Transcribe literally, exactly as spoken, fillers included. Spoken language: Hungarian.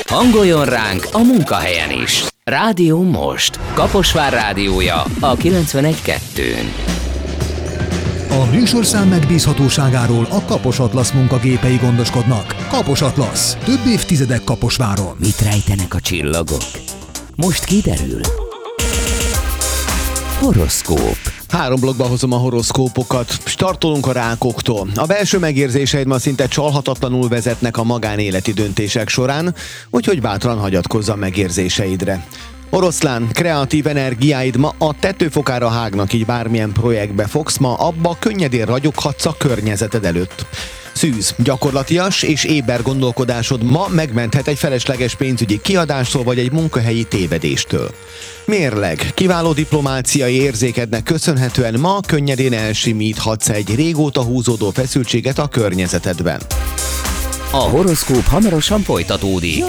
Hangoljon ránk a munkahelyen is. Rádió Most. Kaposvár rádiója a kilencvenegy kettőn. A műsorszám megbízhatóságáról a Kapos Atlasz munkagépei gondoskodnak. Kapos Atlasz. Több évtizedek Kaposváron. Mit rejtenek a csillagok? Most kiderül. Horoszkóp. Három blokkba hozom a horoszkópokat. Startolunk a rákoktól. A belső megérzéseid ma szinte csalhatatlanul vezetnek a magánéleti döntések során, úgyhogy bátran hagyatkozz a megérzéseidre. Oroszlán, kreatív energiáid ma a tetőfokára hágnak, így bármilyen projektbe fogsz, ma abba könnyedén ragyoghatsz a környezeted előtt. Szűz, gyakorlatias és éber gondolkodásod ma megmenthet egy felesleges pénzügyi kiadástól vagy egy munkahelyi tévedéstől. Mérleg, kiváló diplomáciai érzékednek köszönhetően ma könnyedén elsimíthatsz egy régóta húzódó feszültséget a környezetedben. A horoszkóp hamarosan folytatódik.